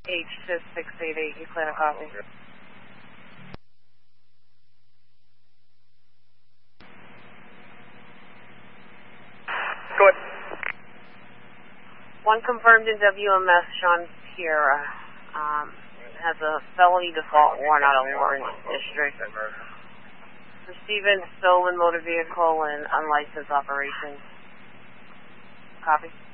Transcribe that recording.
H688, you plan a copy? Go ahead. One confirmed in WMS, Sean Piera, has a felony default warrant out of Lawrence District. Receiving stolen motor vehicle and unlicensed operations. Copy.